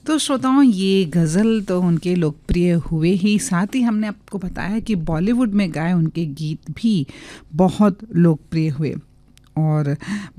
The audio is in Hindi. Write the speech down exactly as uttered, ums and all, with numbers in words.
तो श्रोताओं, ये गज़ल तो उनके लोकप्रिय हुए ही, साथ ही हमने आपको बताया कि बॉलीवुड में गाए उनके गीत भी बहुत लोकप्रिय हुए। और